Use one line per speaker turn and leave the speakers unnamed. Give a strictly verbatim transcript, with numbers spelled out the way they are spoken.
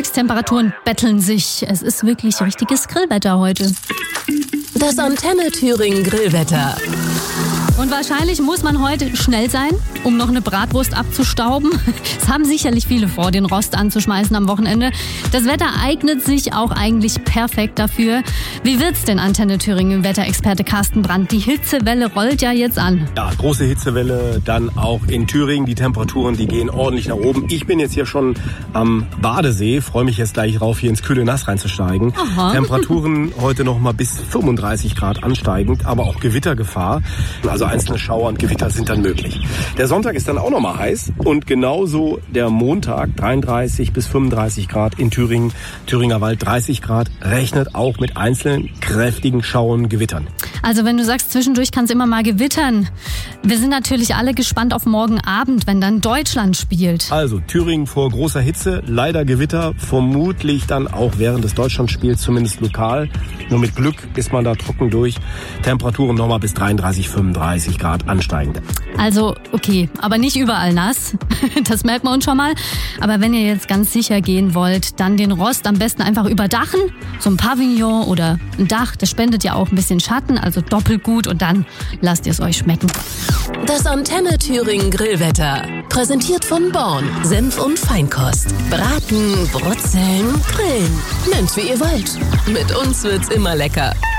Höchsttemperaturen betteln sich. Es ist wirklich richtiges Grillwetter heute.
Das Antenne Thüringen Grillwetter.
Und wahrscheinlich muss man heute schnell sein, um noch eine Bratwurst abzustauben. Es haben sicherlich viele vor, den Rost anzuschmeißen am Wochenende. Das Wetter eignet sich auch eigentlich perfekt dafür. Wie wird's denn, Antenne Thüringen Wetterexperte Carsten Brandt? Die Hitzewelle rollt ja jetzt an.
Ja, große Hitzewelle, dann auch in Thüringen. Die Temperaturen, die gehen ordentlich nach oben. Ich bin jetzt hier schon am Badesee, freue mich jetzt gleich rauf, hier ins kühle Nass reinzusteigen.
Aha.
Temperaturen heute noch mal bis fünfunddreißig Grad ansteigend, aber auch Gewittergefahr. Also einzelne Schauer und Gewitter sind dann möglich. Der Sonntag ist dann auch noch mal heiß und genauso der Montag dreiunddreißig bis fünfunddreißig Grad in Thüringen. Thüringer Wald dreißig Grad, rechnet auch mit einzelnen kräftigen Schauern, Gewittern.
Also wenn du sagst, zwischendurch kann es immer mal gewittern. Wir sind natürlich alle gespannt auf morgen Abend, wenn dann Deutschland spielt.
Also Thüringen vor großer Hitze, leider Gewitter, vermutlich dann auch während des Deutschlandspiels, zumindest lokal. Nur mit Glück ist man da trocken durch. Temperaturen nochmal bis dreiunddreißig, fünfunddreißig Grad ansteigend.
Also okay, aber nicht überall nass. Das merkt man uns schon mal. Aber wenn ihr jetzt ganz sicher gehen wollt, dann den Rost am besten einfach überdachen. So ein Pavillon oder ein Dach, das spendet ja auch ein bisschen Schatten, also doppelt gut, und dann lasst ihr es euch schmecken.
Das Antenne Thüringen Grillwetter. Präsentiert von Born. Senf und Feinkost. Braten, brutzeln, grillen. Nennt's wie ihr wollt. Mit uns wird's immer lecker.